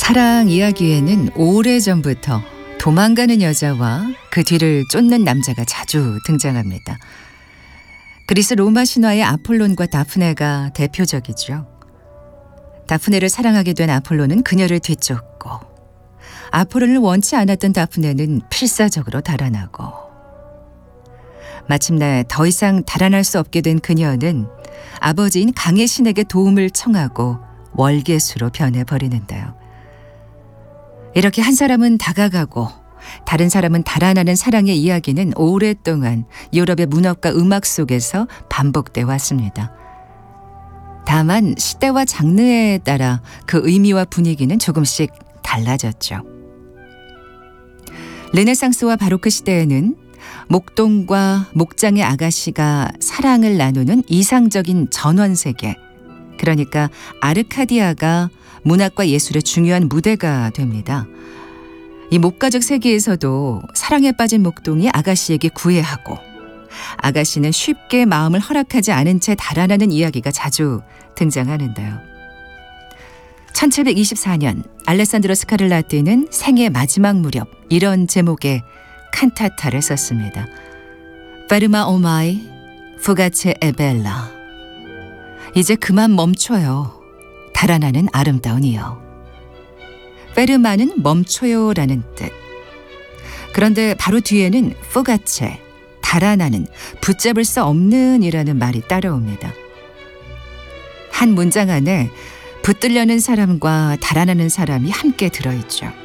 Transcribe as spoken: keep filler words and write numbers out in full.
사랑 이야기에는 오래전부터 도망가는 여자와 그 뒤를 쫓는 남자가 자주 등장합니다. 그리스 로마 신화의 아폴론과 다프네가 대표적이죠. 다프네를 사랑하게 된 아폴론은 그녀를 뒤쫓고, 아폴론을 원치 않았던 다프네는 필사적으로 달아나고, 마침내 더 이상 달아날 수 없게 된 그녀는 아버지인 강의 신에게 도움을 청하고 월계수로 변해버리는데요. 이렇게 한 사람은 다가가고 다른 사람은 달아나는 사랑의 이야기는 오랫동안 유럽의 문학과 음악 속에서 반복돼 왔습니다. 다만 시대와 장르에 따라 그 의미와 분위기는 조금씩 달라졌죠. 르네상스와 바로크 시대에는 목동과 목장의 아가씨가 사랑을 나누는 이상적인 전원세계, 그러니까 아르카디아가 문학과 예술의 중요한 무대가 됩니다. 이 목가적 세계에서도 사랑에 빠진 목동이 아가씨에게 구애하고, 아가씨는 쉽게 마음을 허락하지 않은 채 달아나는 이야기가 자주 등장하는데요. 천칠백이십사 년 알레산드로 스카를라띠는 생애 마지막 무렵 이런 제목의 칸타타를 썼습니다. 페르마 오마이 푸가체 에벨라. 이제 그만 멈춰요. 달아나는 아름다운 이여. 페르마는 멈춰요라는 뜻. 그런데 바로 뒤에는 푸가체, 달아나는, 붙잡을 수 없는 이라는 말이 따라옵니다. 한 문장 안에 붙들려는 사람과 달아나는 사람이 함께 들어있죠.